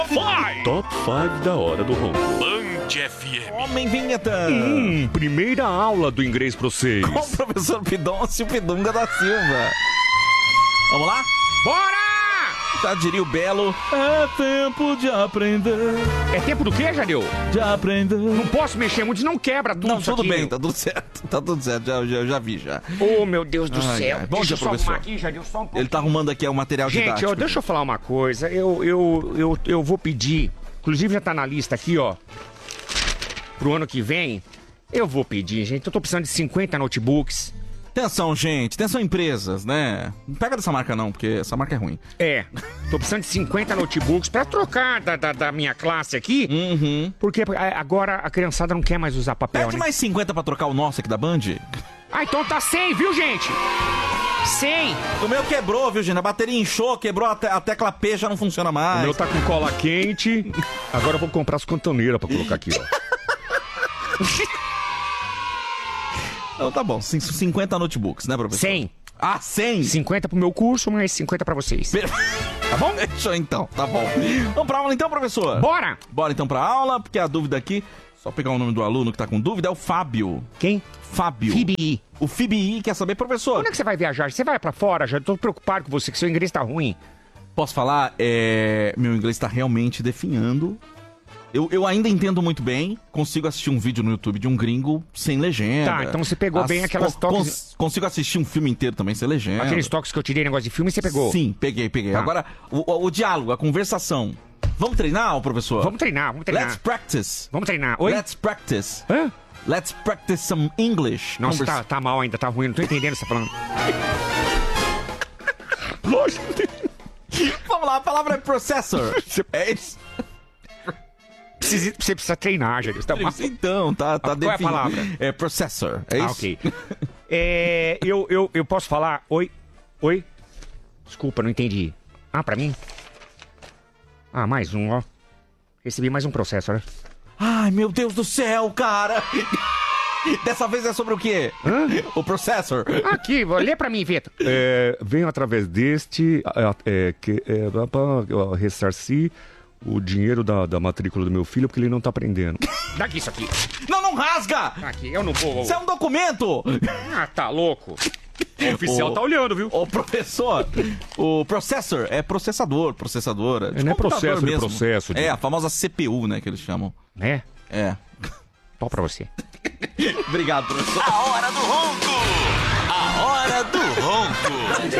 Top 5 da hora do ronco. Band FM. Homem vinheta. Primeira aula do inglês pra vocês. Com o professor Pidoncio Pidunga da Silva. Vamos lá? Bora! Já diria o Belo. É tempo de aprender. É tempo do quê, Jadeu? De aprender. Não posso mexer muito, senão quebra tudo Não, isso tudo aqui. bem, tá tudo certo. Tá tudo certo, já vi já. Oh, meu Deus do Ai, céu. ai. Bom Deixa dia, eu só professor. arrumar aqui, Jadeu, só um pouco. Ele tá arrumando aqui o material Gente, didático. deixa eu falar uma coisa. Eu vou pedir, inclusive já tá na lista aqui, ó, pro ano que vem. Eu vou pedir, gente. Eu tô precisando de 50 notebooks. Atenção, gente. Atenção, empresas, né? Não pega dessa marca não, porque essa marca é ruim. É, tô precisando de 50 notebooks pra trocar da minha classe aqui. Porque agora a criançada não quer mais usar papel, Pede né? mais 50 pra trocar o nosso aqui da Band. Ah, então tá 100, viu, gente? 100. O meu quebrou, viu, gente? A bateria inchou, quebrou, a tecla P já não funciona O mais. meu tá com cola quente. Agora eu vou comprar as cantoneiras pra colocar aqui, ó. Então tá bom, 50 notebooks, né, professor? 100. Ah, 100? 50 pro meu curso, mais 50 pra vocês. Tá bom? Fechou então, tá bom. Vamos pra aula então, professor? Bora! Bora então pra aula, porque a dúvida aqui, só pegar o nome do aluno que tá com dúvida, é o Fábio. Quem? Fábio. FIBI. O FIBI quer saber, professor, Quando é que você vai viajar? Você vai pra fora? Já tô preocupado com você, que seu inglês tá ruim. posso falar? Meu inglês tá realmente definhando. Eu ainda entendo muito bem, consigo assistir um vídeo no YouTube de um gringo sem legenda. Tá, então você pegou bem aquelas toques... Consigo assistir um filme inteiro também sem legenda. Aqueles toques que eu tirei, negócio de filme, você pegou? Sim, peguei. Tá. Agora, o diálogo, a conversação. Vamos treinar, professor? Vamos treinar. Let's practice. Vamos treinar. Oi? Let's practice. Hã? Let's practice some English. Nossa, tá mal ainda, tá ruim, não tô entendendo o que você tá falando. Lógico. Vamos lá, a palavra é processor. É isso. Você precisa treinar, Jadeu. Tá mal. Então, tá Qual é a definido. palavra? É processor, é isso? Ah, ok. Eu posso falar? Oi? Oi? Desculpa, não entendi. Ah, pra mim? Ah, mais um, ó. Recebi mais um processo, né? Ai, meu Deus do céu, cara. Dessa vez é sobre o quê? Hã? O processor. Aqui, lê pra mim, Vitor. Venho através deste ressarcir o dinheiro da matrícula do meu filho porque ele não tá aprendendo. Dá aqui isso aqui. Não rasga! Aqui, eu não vou. Isso é um documento! Ah, tá louco. O oficial tá olhando, viu? Ô, professor, o processor é processadora. de Não é computador processo, é mesmo. processo. É, a famosa CPU, né, que eles chamam. Né? É. Pau pra você. Obrigado, professor. A hora do ronco. A hora do ronco.